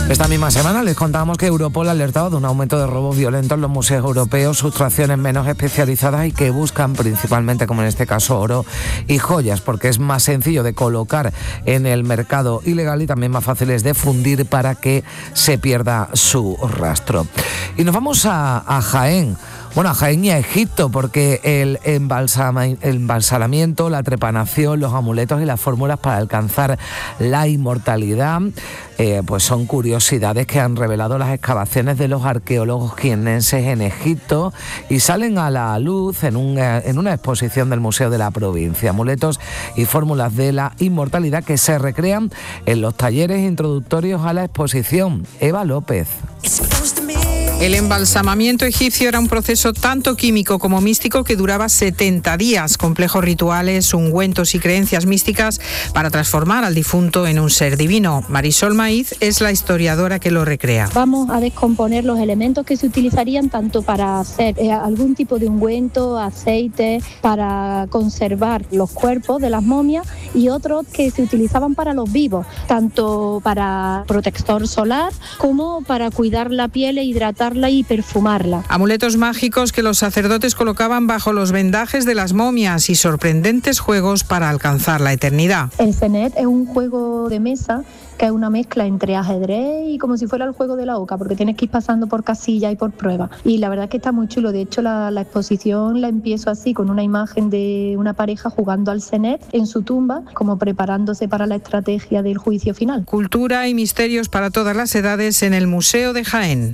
Esta misma semana les contábamos que Europol ha alertado de un aumento de robos violentos en los museos europeos, sustracciones menos especializadas y que buscan principalmente, como en este caso, oro y joyas, porque es más sencillo de colocar en el mercado ilegal y también más fáciles de fundir para que se pierda su rastro. Y nos vamos a Jaén. Bueno, a Jaén y a Egipto, porque el embalsamamiento, la trepanación, los amuletos y las fórmulas para alcanzar la inmortalidad, pues son curiosidades que han revelado las excavaciones de los arqueólogos jiennenses en Egipto y salen a la luz en una exposición del Museo de la Provincia. Amuletos y fórmulas de la inmortalidad que se recrean en los talleres introductorios a la exposición. Eva López. El embalsamamiento egipcio era un proceso tanto químico como místico que duraba 70 días, complejos rituales, ungüentos y creencias místicas para transformar al difunto en un ser divino. Marisol Maíz es la historiadora que lo recrea. Vamos a descomponer los elementos que se utilizarían tanto para hacer algún tipo de ungüento, aceite, para conservar los cuerpos de las momias y otros que se utilizaban para los vivos, tanto para protector solar como para cuidar la piel e hidratarla y perfumarla. Amuletos mágicos que los sacerdotes colocaban bajo los vendajes de las momias y sorprendentes juegos para alcanzar la eternidad. El Senet es un juego de mesa que es una mezcla entre ajedrez y como si fuera el juego de la oca, porque tienes que ir pasando por casillas y por pruebas. Y la verdad es que está muy chulo. De hecho, la exposición la empiezo así, con una imagen de una pareja jugando al Senet en su tumba, como preparándose para la estrategia del juicio final. Cultura y misterios para todas las edades en el Museo de Jaén.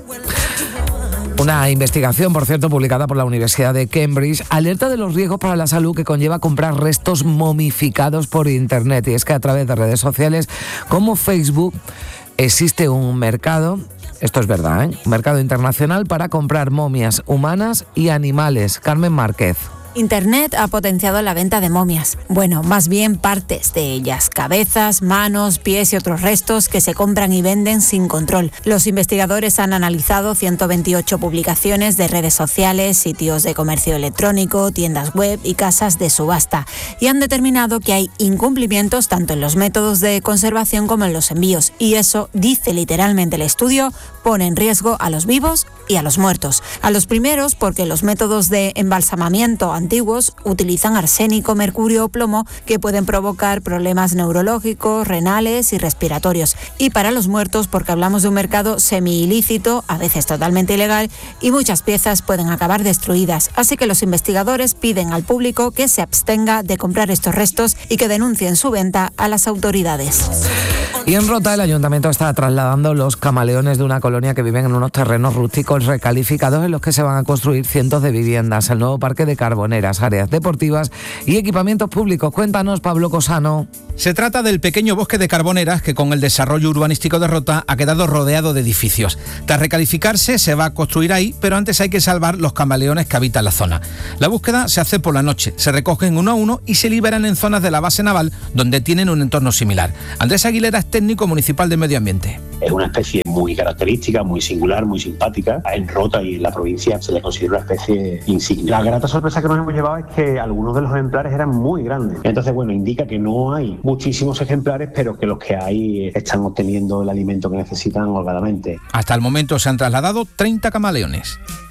Una investigación, por cierto, publicada por la Universidad de Cambridge, alerta de los riesgos para la salud que conlleva comprar restos momificados por Internet. Y es que a través de redes sociales como Facebook existe un mercado, esto es verdad, un mercado internacional para comprar momias humanas y animales. Carmen Márquez. Internet ha potenciado la venta de momias. Bueno, más bien partes de ellas, cabezas, manos, pies y otros restos que se compran y venden sin control. Los investigadores han analizado 128 publicaciones de redes sociales, sitios de comercio electrónico, tiendas web y casas de subasta y han determinado que hay incumplimientos tanto en los métodos de conservación como en los envíos. Y eso, dice literalmente el estudio, pone en riesgo a los vivos y a los muertos. A los primeros porque los métodos de embalsamamiento antiguos utilizan arsénico, mercurio o plomo que pueden provocar problemas neurológicos, renales y respiratorios. Y para los muertos porque hablamos de un mercado semi-ilícito, a veces totalmente ilegal, y muchas piezas pueden acabar destruidas. Así que los investigadores piden al público que se abstenga de comprar estos restos y que denuncien su venta a las autoridades. Y en Rota el ayuntamiento está trasladando los camaleones de una colonia que viven en unos terrenos rústicos recalificados en los que se van a construir cientos de viviendas, el nuevo parque de Carboneras, áreas deportivas y equipamientos públicos. Cuéntanos, Pablo Cosano. Se trata del pequeño bosque de Carboneras que con el desarrollo urbanístico de Rota ha quedado rodeado de edificios. Tras recalificarse se va a construir ahí, pero antes hay que salvar los camaleones que habitan la zona. La búsqueda se hace por la noche, se recogen uno a uno y se liberan en zonas de la base naval donde tienen un entorno similar. Andrés Aguilera es técnico municipal de Medio Ambiente. Es una especie muy característica, muy singular, muy simpática. En Rota y en la provincia se le considera una especie insignia. La grata sorpresa que nos hemos llevado es que algunos de los ejemplares eran muy grandes. Entonces, bueno, indica que no hay muchísimos ejemplares, pero que los que hay están obteniendo el alimento que necesitan holgadamente. Hasta el momento se han trasladado 30 camaleones.